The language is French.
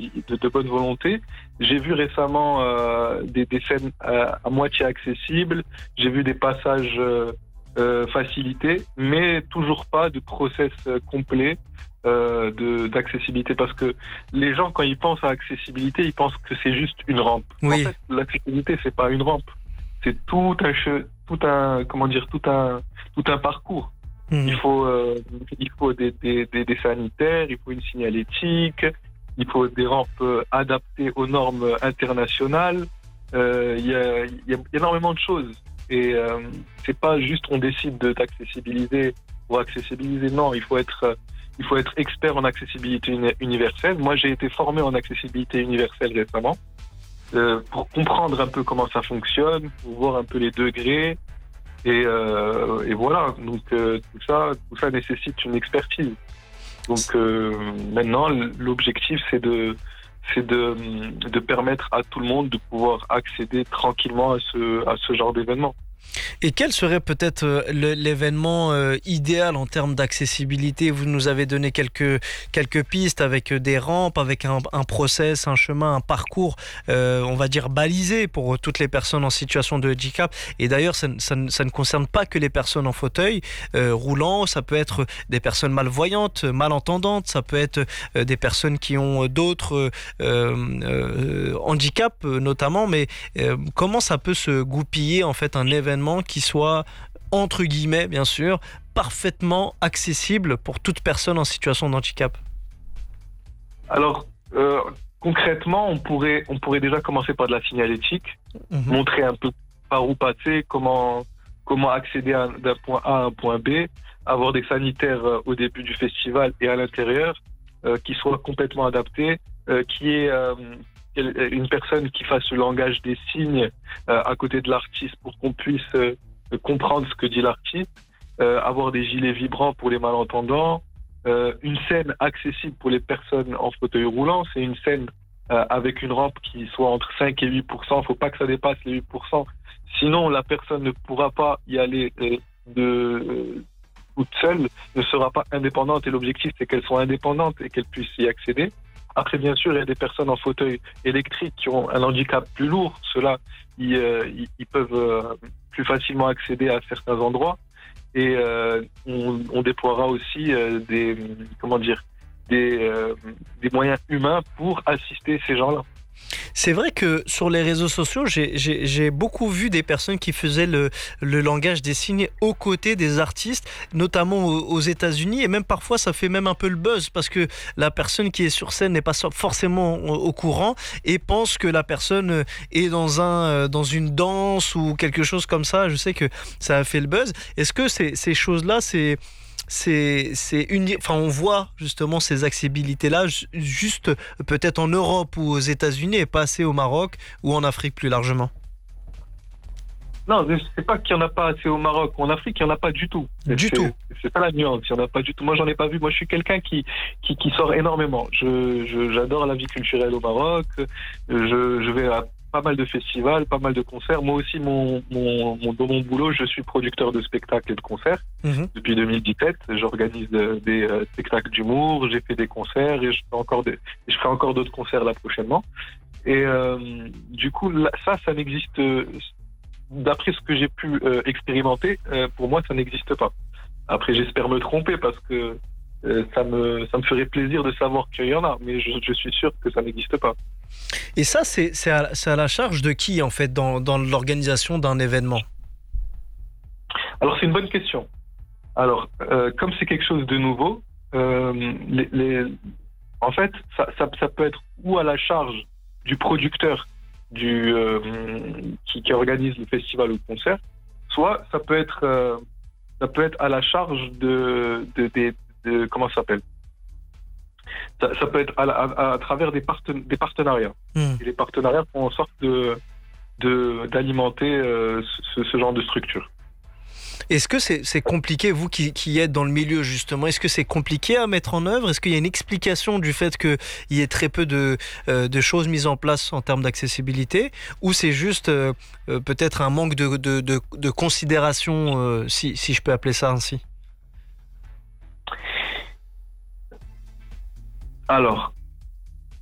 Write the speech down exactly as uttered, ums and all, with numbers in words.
de, de bonne volonté. J'ai vu récemment euh, des, des scènes à, à moitié accessibles. J'ai vu des passages euh, euh, facilités, mais toujours pas de process euh, complet euh, de, d'accessibilité. Parce que les gens, quand ils pensent à accessibilité, ils pensent que c'est juste une rampe. Oui. En fait, l'accessibilité, c'est pas une rampe. C'est tout un, che- tout un, comment dire, tout un, tout un parcours. Mmh. Il faut, euh, il faut des, des, des, des sanitaires, il faut une signalétique, il faut des rampes euh, adaptées aux normes internationales. Euh, il y a, il y a énormément de choses. Et euh, c'est pas juste on décide de, d'accessibiliser pour accessibiliser. Non, il faut être, euh, il faut être expert en accessibilité uni- universelle. Moi, j'ai été formé en accessibilité universelle récemment euh, pour comprendre un peu comment ça fonctionne, pour voir un peu les degrés. Et, euh, et voilà, donc euh, tout ça, tout ça nécessite une expertise. Donc euh, maintenant, l'objectif c'est de, c'est de, de permettre à tout le monde de pouvoir accéder tranquillement à ce, à ce genre d'événement. Et quel serait peut-être euh, le, l'événement euh, idéal en termes d'accessibilité? Vous nous avez donné quelques, quelques pistes avec euh, des rampes, avec un, un process, un chemin, un parcours, euh, on va dire balisé pour toutes les personnes en situation de handicap. Et d'ailleurs, ça, ça, ça ne concerne pas que les personnes en fauteuil euh, roulant, ça peut être des personnes malvoyantes, malentendantes, ça peut être euh, des personnes qui ont d'autres euh, euh, handicaps notamment. Mais euh, comment ça peut se goupiller en fait un événement qui soit, entre guillemets, bien sûr, parfaitement accessible pour toute personne en situation de handicap? Alors, euh, concrètement, on pourrait, on pourrait déjà commencer par de la signalétique, Mmh. montrer un peu par où passer, comment, comment accéder à, d'un point A à un point B, avoir des sanitaires euh, au début du festival et à l'intérieur, euh, qui soient complètement adaptés, euh, qui est euh, une personne qui fasse le langage des signes euh, à côté de l'artiste pour qu'on puisse euh, comprendre ce que dit l'artiste, euh, avoir des gilets vibrants pour les malentendants, euh, une scène accessible pour les personnes en fauteuil roulant. C'est une scène euh, avec une rampe qui soit entre cinq et huit pour cent. Il ne faut pas que ça dépasse les huit pour cent. Sinon, la personne ne pourra pas y aller euh, de, euh, toute seule, ne sera pas indépendante. Et l'objectif, c'est qu'elle soit indépendante et qu'elle puisse y accéder. Après, bien sûr, il y a des personnes en fauteuil électrique qui ont un handicap plus lourd. Ceux-là, ils, euh, ils, ils peuvent euh, plus facilement accéder à certains endroits. Et euh, on, on déploiera aussi euh, des, comment dire, des, euh, des moyens humains pour assister ces gens-là. C'est vrai que sur les réseaux sociaux, j'ai, j'ai, j'ai beaucoup vu des personnes qui faisaient le, le langage des signes aux côtés des artistes, notamment aux, aux États-Unis, et même parfois ça fait même un peu le buzz parce que la personne qui est sur scène n'est pas forcément au, au courant et pense que la personne est dans, un, dans une danse ou quelque chose comme ça. Je sais que ça a fait le buzz. Est-ce que ces, ces choses-là, c'est... C'est, c'est uni... enfin, on voit justement ces accessibilités-là juste peut-être en Europe ou aux États-Unis et pas assez au Maroc ou en Afrique plus largement? Non, c'est pas qu'il n'y en a pas assez au Maroc. En Afrique, il n'y en a pas du tout. Du c'est, tout. C'est pas la nuance, il n'y en a pas du tout. Moi, j'en ai pas vu. Moi, je suis quelqu'un qui, qui, qui sort énormément. Je, je, j'adore la vie culturelle au Maroc. Je, je vais à pas mal de festivals, pas mal de concerts. Moi aussi, mon, mon, mon, dans mon boulot, je suis producteur de spectacles et de concerts. Mmh. Depuis deux mille dix-sept, j'organise de, des euh, spectacles d'humour, j'ai fait des concerts et je fais encore, des, je ferai encore d'autres concerts là prochainement. Et euh, du coup, là, ça, ça n'existe, d'après ce que j'ai pu euh, expérimenter, euh, pour moi, ça n'existe pas. Après, j'espère me tromper parce que euh, ça me, ça me ferait plaisir de savoir qu'il y en a, mais je, je suis sûr que ça n'existe pas. Et ça, c'est, c'est, à, c'est à la charge de qui, en fait, dans, dans l'organisation d'un événement? Alors, c'est une bonne question. Alors, euh, comme c'est quelque chose de nouveau, euh, les, les, en fait, ça, ça, ça peut être ou à la charge du producteur du, euh, qui, qui organise le festival ou le concert, soit ça peut être, euh, ça peut être à la charge de, de, de, de, de comment ça s'appelle ça, ça peut être à, à, à travers des, parten, des partenariats. Mmh. Et les partenariats font en sorte de, de, d'alimenter euh, ce, ce genre de structure. Est-ce que c'est, c'est compliqué, vous qui, qui êtes dans le milieu justement, est-ce que c'est compliqué à mettre en œuvre? Est-ce qu'il y a une explication du fait qu'il y ait très peu de, euh, de choses mises en place en termes d'accessibilité? Ou c'est juste euh, peut-être un manque de, de, de, de considération, euh, si, si je peux appeler ça ainsi? Alors,